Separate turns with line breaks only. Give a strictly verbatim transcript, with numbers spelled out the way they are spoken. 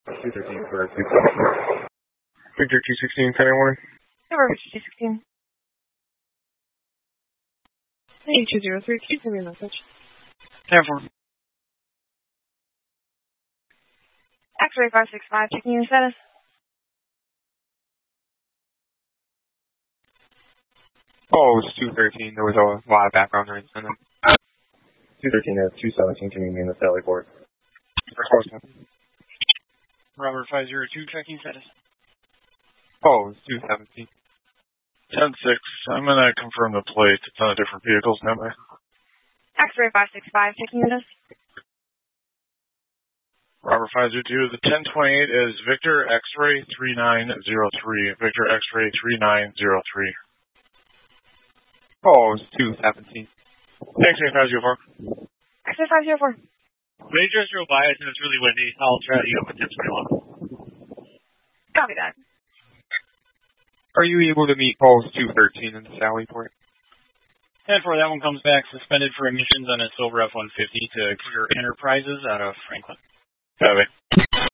two thirteen for two seventeen. Victor two sixteen, Sunny Warning.
Number Victor two sixteen. eight two zero three, please send me a message.
ten four.
X-ray five six five, checking your status.
Oh, it was two thirteen. There was a lot of background noise in it. two thirteen is two seventeen, can you mean the Sally board?
Robert five zero two, checking status.
Oh, it was two seventeen.
ten six, I'm going to confirm the plate. It's on a different vehicle, standby.
X-ray five six five, checking your status.
Robert five zero two, the ten twenty-eight is Victor X-ray three nine zero three. Victor X-ray three nine zero three.
Oh, it was two seventeen.
X-ray five zero four.
X-ray five zero four.
They just drove by us and it's really windy. I'll try to get with tips for you.
Copy that.
Are you able to meet post two thirteen in the Sally port?
ten four, that one comes back suspended for emissions on a Silver F one fifty to Clear Enterprises out of Franklin.
Copy.